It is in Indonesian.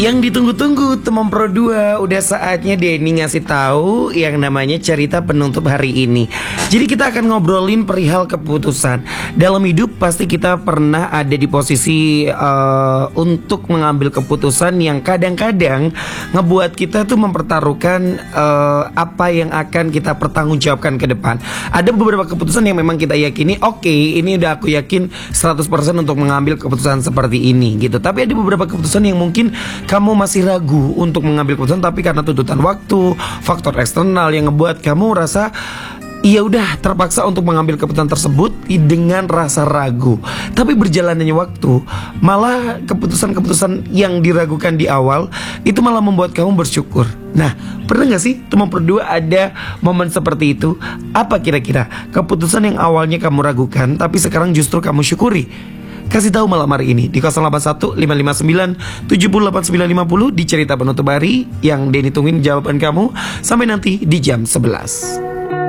Yang ditunggu-tunggu teman Pro 2, udah saatnya Denny ngasih tahu yang namanya cerita penutup hari ini. Jadi kita akan ngobrolin perihal keputusan. Dalam hidup pasti kita pernah ada di posisi untuk mengambil keputusan yang kadang-kadang ngebuat kita tuh mempertaruhkan apa yang akan kita pertanggungjawabkan ke depan. Ada beberapa keputusan yang memang kita yakini, oke, ini udah aku yakin 100% untuk mengambil keputusan seperti ini gitu. Tapi ada beberapa keputusan yang mungkin kamu masih ragu untuk mengambil keputusan, tapi karena tuntutan waktu, faktor eksternal yang ngebuat kamu rasa iya udah terpaksa untuk mengambil keputusan tersebut dengan rasa ragu. Tapi berjalannya waktu, malah keputusan-keputusan yang diragukan di awal itu malah membuat kamu bersyukur. Nah, pernah gak sih teman berdua ada momen seperti itu? Apa kira-kira keputusan yang awalnya kamu ragukan tapi sekarang justru kamu syukuri? Kasih tahu malam hari ini di 081 559 78950 di cerita penutup hari yang Denny tungguin jawaban kamu sampai nanti di jam 11.